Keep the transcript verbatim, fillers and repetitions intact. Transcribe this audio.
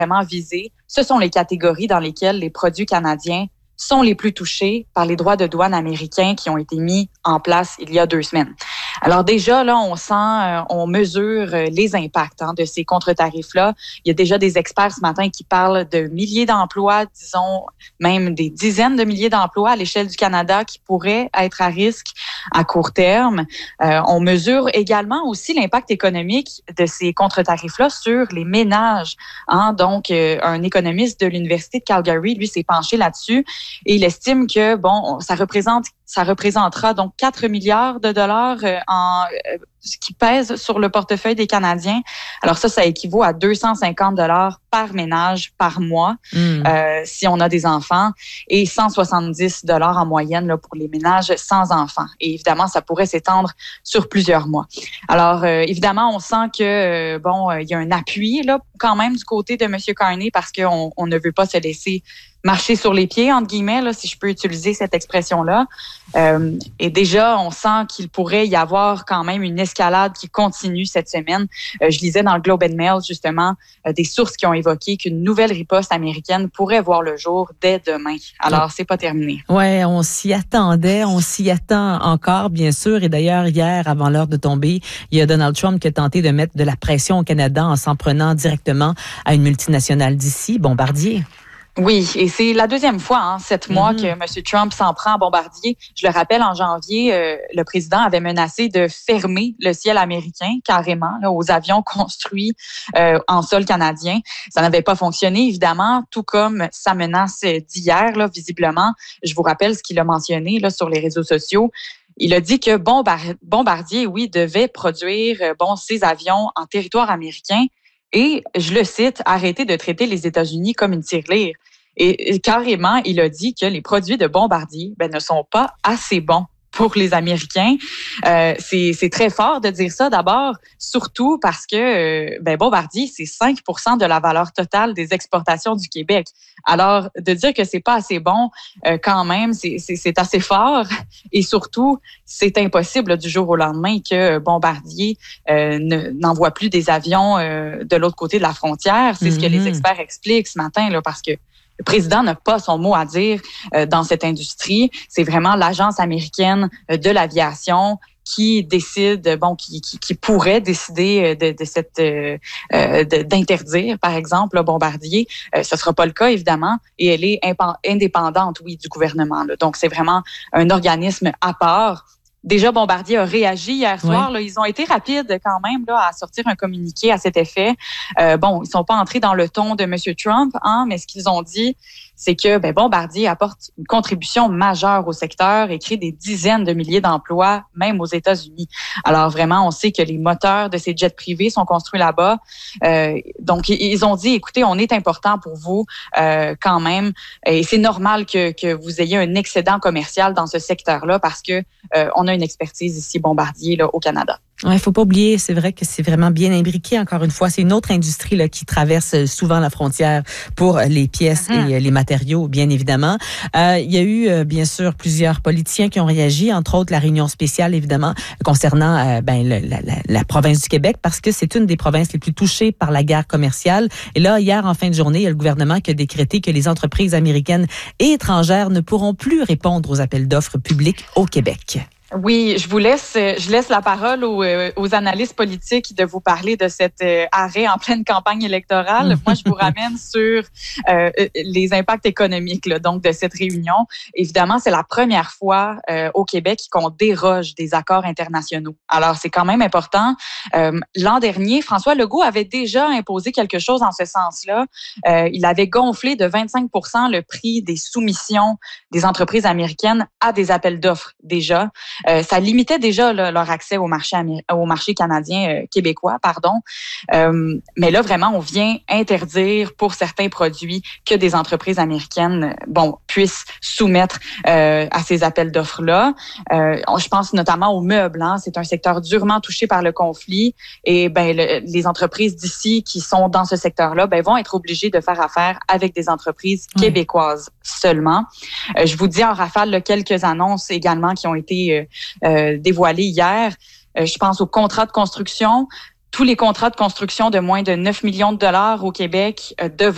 vraiment visées, ce sont les catégories dans lesquelles les produits canadiens sont les plus touchés par les droits de douane américains qui ont été mis en place il y a deux semaines. Alors déjà, là, on sent, euh, on mesure euh, les impacts hein, de ces contre-tarifs-là. Il y a déjà des experts ce matin qui parlent de milliers d'emplois, disons même des dizaines de milliers d'emplois à l'échelle du Canada qui pourraient être à risque à court terme. Euh, on mesure également aussi l'impact économique de ces contre-tarifs-là sur les ménages. Hein. Donc, euh, un économiste de l'Université de Calgary, lui, s'est penché là-dessus et il estime que, bon, ça représente Ça représentera donc quatre milliards de dollars euh, en euh, ce qui pèse sur le portefeuille des Canadiens. Alors ça, ça équivaut à deux cent cinquante dollars par ménage par mois mmh. euh, si on a des enfants et cent soixante-dix dollars en moyenne là, pour les ménages sans enfants. Et évidemment, ça pourrait s'étendre sur plusieurs mois. Alors euh, évidemment, on sent que euh, bon, il y a un appui là quand même du côté de M. Carney parce qu'on on ne veut pas se laisser marcher sur les pieds, entre guillemets, là, si je peux utiliser cette expression-là. Euh, et déjà, on sent qu'il pourrait y avoir quand même une escalade qui continue cette semaine. Euh, je lisais dans le Globe and Mail, justement, euh, des sources qui ont évoqué qu'une nouvelle riposte américaine pourrait voir le jour dès demain. Alors, ouais. c'est pas terminé. Ouais, on s'y attendait, on s'y attend encore, bien sûr. Et d'ailleurs, hier, avant l'heure de tomber, il y a Donald Trump qui a tenté de mettre de la pression au Canada en s'en prenant directement à une multinationale d'ici, Bombardier. Oui, et c'est la deuxième fois, hein, sept mm-hmm. mois que M. Trump s'en prend à Bombardier. Je le rappelle, en janvier, euh, le président avait menacé de fermer le ciel américain carrément là, aux avions construits euh, en sol canadien. Ça n'avait pas fonctionné, évidemment, tout comme sa menace d'hier, là, visiblement. Je vous rappelle ce qu'il a mentionné là, sur les réseaux sociaux. Il a dit que Bombardier, oui, devait produire bon ses avions en territoire américain. Et, je le cite, arrêter de traiter les États-Unis comme une tirelire. Et, et carrément, il a dit que les produits de Bombardier ben, ne sont pas assez bons pour les Américains. Euh, c'est, c'est très fort de dire ça d'abord, surtout parce que euh, ben, Bombardier, c'est cinq pour cent de la valeur totale des exportations du Québec. Alors, de dire que c'est pas assez bon, euh, quand même, c'est, c'est, c'est assez fort. Et surtout, c'est impossible là, du jour au lendemain que Bombardier euh, ne, n'envoie plus des avions euh, de l'autre côté de la frontière. C'est mm-hmm. ce que les experts expliquent ce matin, là, parce que le président n'a pas son mot à dire euh, dans cette industrie. C'est vraiment l'Agence américaine de l'aviation qui décide, bon, qui, qui, qui pourrait décider de, de cette, euh, de, d'interdire, par exemple, le Bombardier. Euh, ce sera pas le cas, évidemment, et elle est imp- indépendante, oui, du gouvernement. Là. Donc, c'est vraiment un organisme à part. Déjà, Bombardier a réagi hier soir. Oui. Là, ils ont été rapides quand même là, à sortir un communiqué à cet effet. Euh, bon, ils sont pas entrés dans le ton de M. Trump, hein, mais ce qu'ils ont dit, c'est que ben, Bombardier apporte une contribution majeure au secteur et crée des dizaines de milliers d'emplois, même aux États-Unis. Alors vraiment, on sait que les moteurs de ces jets privés sont construits là-bas. Euh, donc, ils ont dit, écoutez, on est important pour vous euh, quand même. Et c'est normal que, que vous ayez un excédent commercial dans ce secteur-là parce que euh, on a une expertise ici, Bombardier, là, au Canada. Ouais, faut pas oublier, c'est vrai que c'est vraiment bien imbriqué. Encore une fois, c'est une autre industrie là qui traverse souvent la frontière pour les pièces mm-hmm. et les matériaux, bien évidemment. Euh, il y a eu euh, bien sûr plusieurs politiciens qui ont réagi, entre autres la réunion spéciale évidemment concernant euh, ben le, la, la, la province du Québec parce que c'est une des provinces les plus touchées par la guerre commerciale. Et là, hier en fin de journée, il y a le gouvernement qui a décrété que les entreprises américaines et étrangères ne pourront plus répondre aux appels d'offres publics au Québec. Oui, je vous laisse, je laisse la parole aux, aux analystes politiques de vous parler de cet arrêt en pleine campagne électorale. Moi, je vous ramène sur euh, les impacts économiques là, donc de cette réunion. Évidemment, c'est la première fois euh, au Québec qu'on déroge des accords internationaux. Alors, c'est quand même important. Euh, l'an dernier, François Legault avait déjà imposé quelque chose en ce sens-là. Euh, il avait gonflé de vingt-cinq pour cent le prix des soumissions des entreprises américaines à des appels d'offres déjà. Euh, ça limitait déjà là, leur accès au marché, améri- au marché canadien euh, québécois, pardon. Euh, mais là, vraiment, on vient interdire pour certains produits que des entreprises américaines, bon, puissent soumettre euh, à ces appels d'offres-là. Euh, je pense notamment aux meubles. Hein. C'est un secteur durement touché par le conflit. Et ben, le, les entreprises d'ici qui sont dans ce secteur-là, ben, vont être obligées de faire affaire avec des entreprises oui. québécoises seulement. Euh, je vous dis en rafale là, quelques annonces également qui ont été euh, Euh, dévoilé hier. Euh, je pense aux contrats de construction. Tous les contrats de construction de moins de neuf millions de dollars au Québec euh, devront